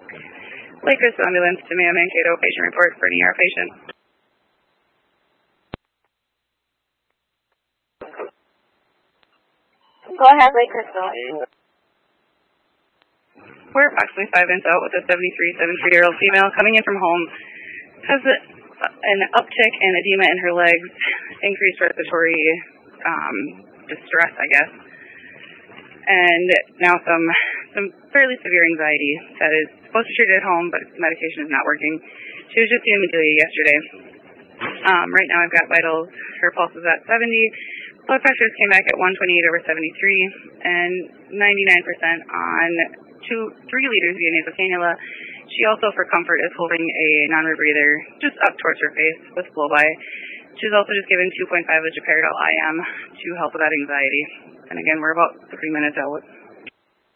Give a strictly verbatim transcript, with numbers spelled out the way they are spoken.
Lakers ambulance to Mayo Mankato, patient report for an E R patient. Go ahead, Lake Crystal. We're approximately five minutes out with a seventy-three, seventy-three-year-old female coming in from home. Has a, an uptick in edema in her legs, increased respiratory um, distress, I guess, and now some some fairly severe anxiety that is supposed to be treated at home, but medication is not working. She was just seen immediately yesterday. Um, right now I've got vitals. Her pulse is at seventy. Blood pressures came back at one twenty-eight over seventy-three, and ninety-nine percent on two, three liters via nasal cannula. She also, for comfort, is holding a non-rebreather just up towards her face with flow-by. She's also just given two point five of Geperidol I M to help with that anxiety. And again, we're about three minutes out.